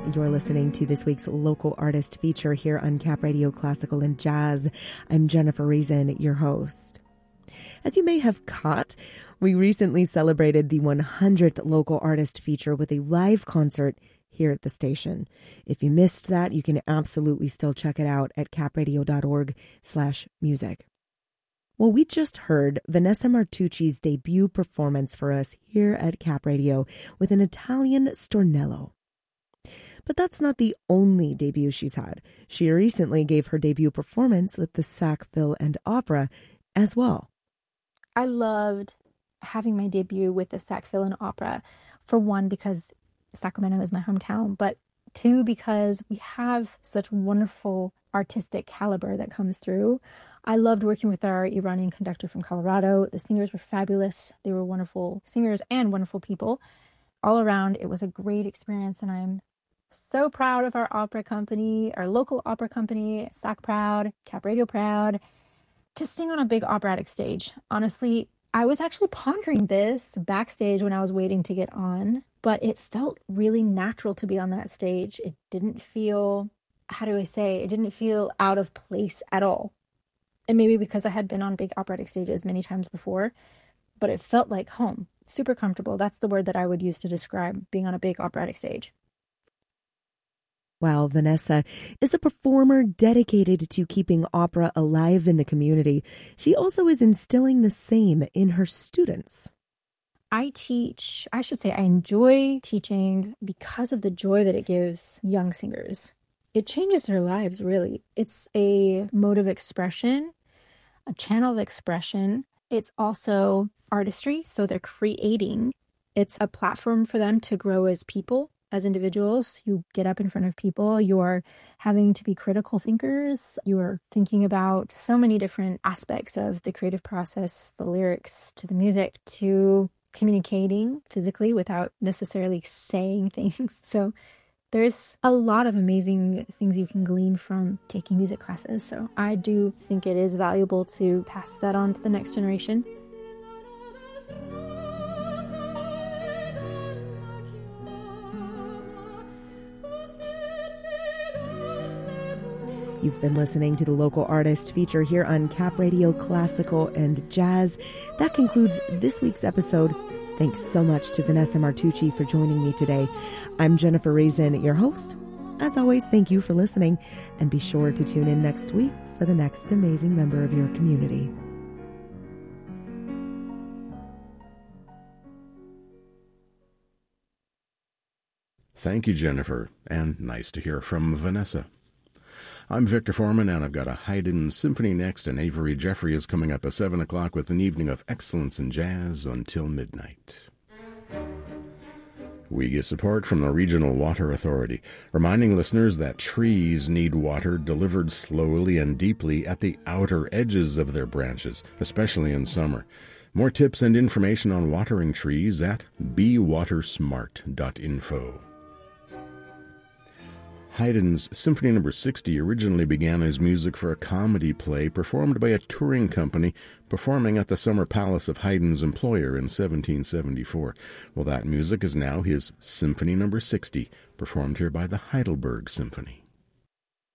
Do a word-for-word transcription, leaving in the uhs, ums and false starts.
You're listening to this week's local artist feature here on Cap Radio Classical and Jazz. I'm Jennifer Reason, your host. As you may have caught, we recently celebrated the one hundredth local artist feature with a live concert here at the station. If you missed that, you can absolutely still check it out at capradio.org slash music. Well, we just heard Vanessa Martucci's debut performance for us here at Cap Radio with an Italian stornello. But that's not the only debut she's had. She recently gave her debut performance with the Sackville and Opera as well. I loved having my debut with the Sackville and Opera, for one, because Sacramento is my hometown, but two, because we have such wonderful artistic caliber that comes through. I loved working with our Iranian conductor from Colorado. The singers were fabulous. They were wonderful singers and wonderful people. All around, it was a great experience, and I'm so proud of our opera company, our local opera company, Sac Proud, Cap Radio Proud, to sing on a big operatic stage. Honestly, I was actually pondering this backstage when I was waiting to get on, but it felt really natural to be on that stage. It didn't feel, how do I say, it didn't feel out of place at all. And maybe because I had been on big operatic stages many times before, but it felt like home, super comfortable. That's the word that I would use to describe being on a big operatic stage. While Vanessa is a performer dedicated to keeping opera alive in the community, she also is instilling the same in her students. I teach, I should say I enjoy teaching because of the joy that it gives young singers. It changes their lives, really. It's a mode of expression, a channel of expression. It's also artistry, so they're creating. It's a platform for them to grow as people. As individuals, you get up in front of people, you're having to be critical thinkers, you're thinking about so many different aspects of the creative process, the lyrics to the music, to communicating physically without necessarily saying things. So there's a lot of amazing things you can glean from taking music classes. So I do think it is valuable to pass that on to the next generation. You've been listening to the local artist feature here on Cap Radio Classical and Jazz. That concludes this week's episode. Thanks so much to Vanessa Martucci for joining me today. I'm Jennifer Reason, your host. As always, thank you for listening, and be sure to tune in next week for the next amazing member of your community. Thank you, Jennifer, and nice to hear from Vanessa. I'm Victor Foreman, and I've got a Haydn Symphony next, and Avery Jeffrey is coming up at seven o'clock with an evening of excellence in jazz until midnight. We get support from the Regional Water Authority, reminding listeners that trees need water delivered slowly and deeply at the outer edges of their branches, especially in summer. More tips and information on watering trees at be water smart dot info. Haydn's Symphony Number sixty originally began as music for a comedy play performed by a touring company performing at the Summer Palace of Haydn's employer in seventeen seventy-four. Well, that music is now his Symphony Number sixty, performed here by the Heidelberg Symphony.